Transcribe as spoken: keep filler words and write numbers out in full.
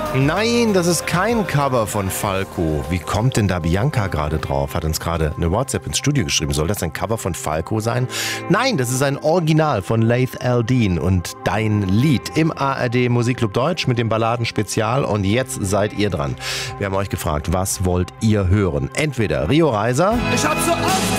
Nein, das ist kein Cover von Falco. Wie kommt denn da Bianca gerade drauf? Hat uns gerade eine WhatsApp ins Studio geschrieben. Soll das ein Cover von Falco sein? Nein, das ist ein Original von Laith Al-Deen und Dein Lied im A R D Musikclub Deutsch mit dem Balladen-Spezial. Und jetzt seid ihr dran. Wir haben euch gefragt, was wollt ihr hören? Entweder Rio Reiser. Ich hab so oft